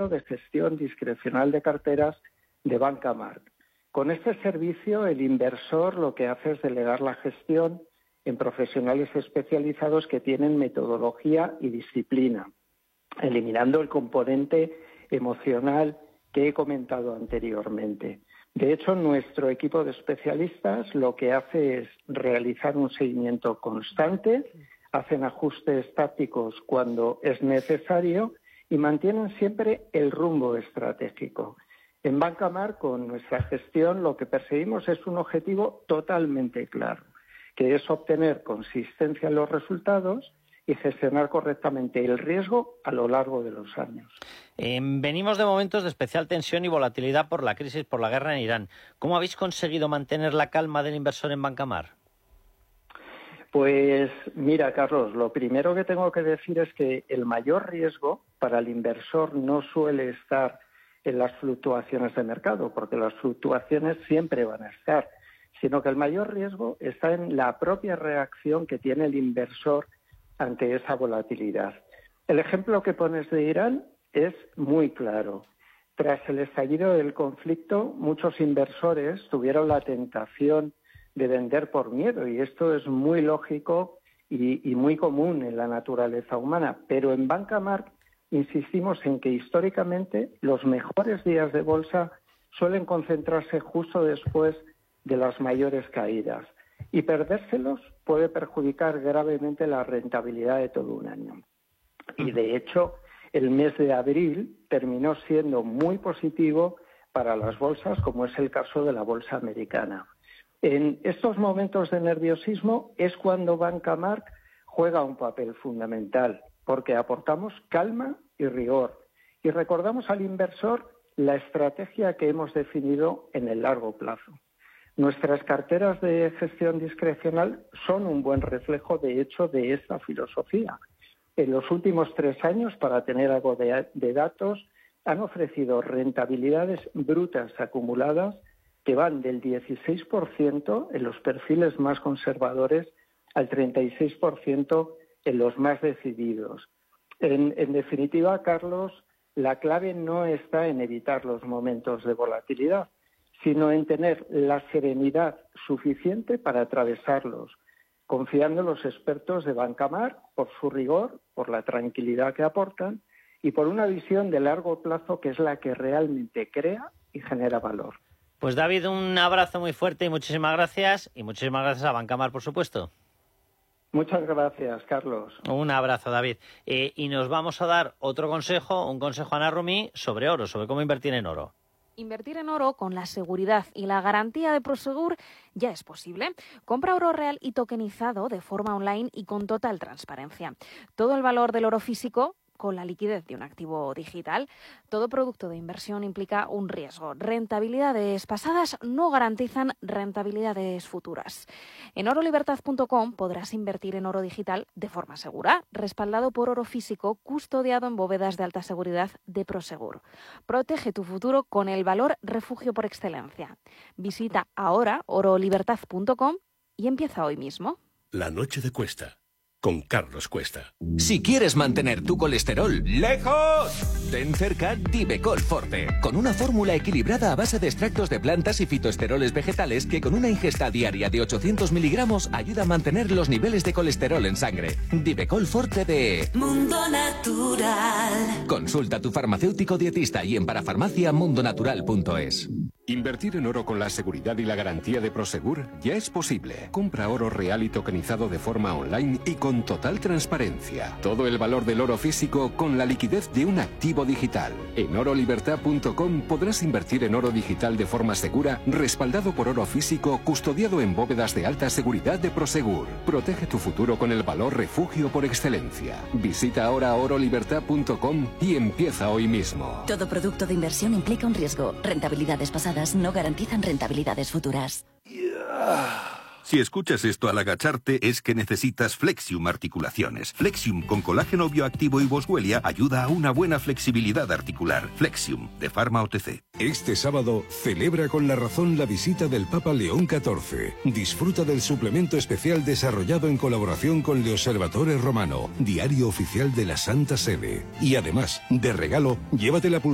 Centro de Gestión Discrecional de Carteras de Banca March. Con este servicio, el inversor lo que hace es delegar la gestión en profesionales especializados que tienen metodología y disciplina, eliminando el componente emocional que he comentado anteriormente. De hecho, nuestro equipo de especialistas lo que hace es realizar un seguimiento constante, hacen ajustes tácticos cuando es necesario y mantienen siempre el rumbo estratégico. En Banca March, con nuestra gestión, lo que perseguimos es un objetivo totalmente claro, que es obtener consistencia en los resultados y gestionar correctamente el riesgo a lo largo de los años. Venimos de momentos de especial tensión y volatilidad por la crisis, por la guerra en Irán. ¿Cómo habéis conseguido mantener la calma del inversor en Banca March? Pues mira, Carlos, lo primero que tengo que decir es que el mayor riesgo para el inversor no suele estar en las fluctuaciones de mercado, porque las fluctuaciones siempre van a estar, sino que el mayor riesgo está en la propia reacción que tiene el inversor ante esa volatilidad. El ejemplo que pones de Irán es muy claro. Tras el estallido del conflicto, muchos inversores tuvieron la tentación de vender por miedo, y esto es muy lógico y muy común en la naturaleza humana. Pero en Banca March insistimos en que históricamente los mejores días de bolsa suelen concentrarse justo después de las mayores caídas, y perdérselos puede perjudicar gravemente la rentabilidad de todo un año. Y de hecho, el mes de abril terminó siendo muy positivo para las bolsas, como es el caso de la bolsa americana. En estos momentos de nerviosismo es cuando Banca March juega un papel fundamental, porque aportamos calma y rigor y recordamos al inversor la estrategia que hemos definido en el largo plazo. Nuestras carteras de gestión discrecional son un buen reflejo, de hecho, de esta filosofía. En los últimos 3 años, para tener algo de datos, han ofrecido rentabilidades brutas acumuladas que van del 16% en los perfiles más conservadores al 36% en los más decididos. En definitiva, Carlos, la clave no está en evitar los momentos de volatilidad, sino en tener la serenidad suficiente para atravesarlos, confiando en los expertos de Banca March por su rigor, por la tranquilidad que aportan y por una visión de largo plazo que es la que realmente crea y genera valor. Pues David, un abrazo muy fuerte y muchísimas gracias a Banca March, por supuesto. Muchas gracias, Carlos. Un abrazo, David. Y nos vamos a dar otro consejo, un consejo a Ana Rumí sobre oro, sobre cómo invertir en oro. Invertir en oro con la seguridad y la garantía de Prosegur ya es posible. Compra oro real y tokenizado de forma online y con total transparencia. Todo el valor del oro físico con la liquidez de un activo digital. Todo producto de inversión implica un riesgo. Rentabilidades pasadas no garantizan rentabilidades futuras. En orolibertad.com podrás invertir en oro digital de forma segura, respaldado por oro físico, custodiado en bóvedas de alta seguridad de Prosegur. Protege tu futuro con el valor refugio por excelencia. Visita ahora orolibertad.com y empieza hoy mismo. La noche de Cuesta, con Carlos Cuesta. Si quieres mantener tu colesterol lejos, ten cerca Divecol Forte, con una fórmula equilibrada a base de extractos de plantas y fitoesteroles vegetales que con una ingesta diaria de 800 miligramos ayuda a mantener los niveles de colesterol en sangre. Divecol Forte de Mundo Natural. Consulta a tu farmacéutico dietista y en parafarmaciamundonatural.es. Invertir en oro con la seguridad y la garantía de Prosegur ya es posible. Compra oro real y tokenizado de forma online y con total transparencia. Todo el valor del oro físico con la liquidez de un activo digital. En orolibertad.com podrás invertir en oro digital de forma segura, respaldado por oro físico, custodiado en bóvedas de alta seguridad de Prosegur. Protege tu futuro con el valor refugio por excelencia. Visita ahora orolibertad.com y empieza hoy mismo. Todo producto de inversión implica un riesgo. Rentabilidades pasadas no garantizan rentabilidades futuras. Si escuchas esto al agacharte es que necesitas Flexium Articulaciones. Flexium con colágeno bioactivo y boswellia ayuda a una buena flexibilidad articular. Flexium, de Pharma OTC. Este sábado celebra con La Razón la visita del Papa León XIV. Disfruta del suplemento especial desarrollado en colaboración con Le Osservatore Romano, diario oficial de la Santa Sede. Y además, de regalo, llévate la